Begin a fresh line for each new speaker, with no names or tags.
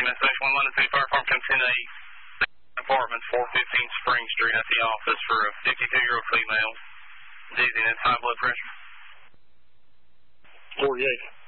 EMS Station 1 London City Fire Department, come 10A, apartments, 415 Spring Street, at the office for a 52-year-old female. Dizziness, high blood pressure.
48.